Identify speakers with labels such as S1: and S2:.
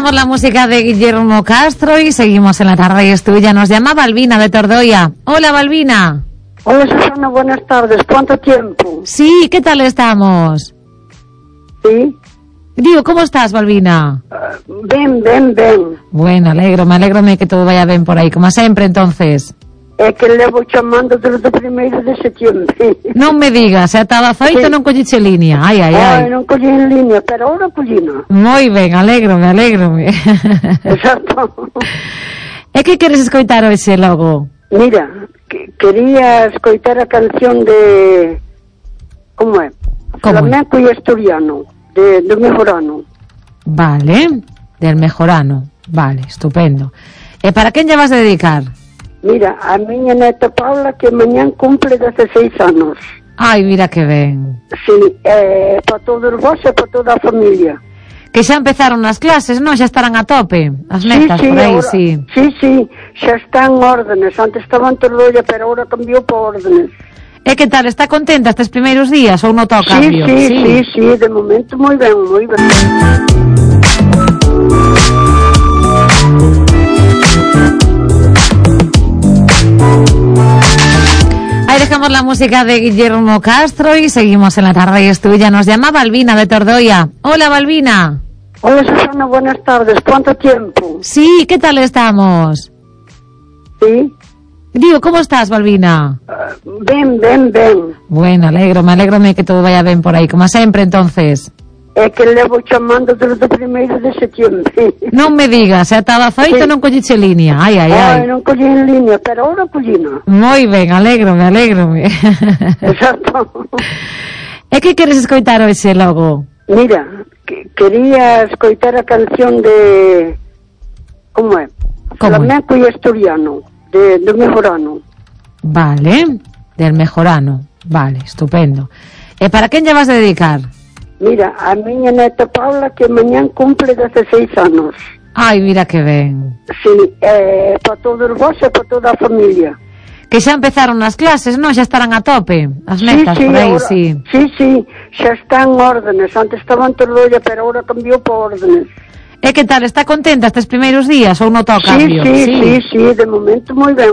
S1: dejamos la música de Guillermo Castro y seguimos en la tarde y es tuya. Nos llama Balbina de Tordoya. Hola, Balbina.
S2: Hola, Susana, buenas tardes. ¿Cuánto tiempo?
S1: Sí, ¿qué tal estamos?
S2: Sí.
S1: Digo, ¿cómo estás, Balbina?
S2: Ben.
S1: Bueno, me alegro que todo vaya bien por aí, como sempre, entonces.
S2: É que levo chamando desde o 1º de setembro.
S1: Non me digas, estaba feito, sí. Non colliche línea. Ai.
S2: Non colli en línea, pero ahora collina.
S1: Moi ben, alégrome.
S2: Exacto.
S1: E que queres escoitar hoxe logo?
S2: Mira, quería escoitar a canción de... Como é? Flamenco e asturiano, do Mejorano.
S1: Vale, del Mejorano. Vale, estupendo. E para quen lle vas a dedicar?
S2: Mira, a miña neta Paula, que mañán cumple 16 anos.
S1: Ai, mira que ben.
S2: Sí, para todos vos e para toda a familia.
S1: Que xa empezaron as clases, non? Xa estarán a tope, as metas por aí,
S2: ahora,
S1: sí.
S2: Sí, xa están órdenes. Antes estaban Tordoya, pero ahora cambiou por órdenes.
S1: E que tal, está contenta estes primeiros días ou non toca cambio?
S2: Sí, de momento moi ben.
S1: Ahí dejamos la música de Guillermo Castro y seguimos en la tarde y es tuya. Nos llama Balbina de Tordoya. Hola, Balbina.
S2: Hola, Susana, buenas tardes. ¿Cuánto tiempo?
S1: Sí, ¿qué tal estamos?
S2: Sí.
S1: Digo, ¿cómo estás, Balbina?
S2: Ben.
S1: Bueno, me alegro que todo vaya bien por ahí, como sempre, entonces.
S2: É que levo chamando desde o 1º de setembro.
S1: Non me digas, estaba feito, sí. Non colliche línea. Ai.
S2: Non colli en línea, pero ahora collina.
S1: Moi ben, alégrome.
S2: Exacto.
S1: E que queres escoitar hoxe logo?
S2: Mira, quería escoitar a canción de... Como é? Flamenco e asturiano, do Mejorano.
S1: Vale, del Mejorano. Vale, estupendo. E para quen lle vas a dedicar?
S2: Mira, a miña neta Paula, que mañán cumple 16 anos.
S1: Ai, mira que ben.
S2: Sí, para todos vos e para toda a familia.
S1: Que xa empezaron as clases, non? Xa estarán a tope, as metas por aí,
S2: ahora,
S1: sí.
S2: Sí, xa están órdenes. Antes estaban Tordoya, pero ahora cambiou por órdenes.
S1: E que tal, está contenta estes primeiros días ou non toca cambio?
S2: Sí, de momento moi ben.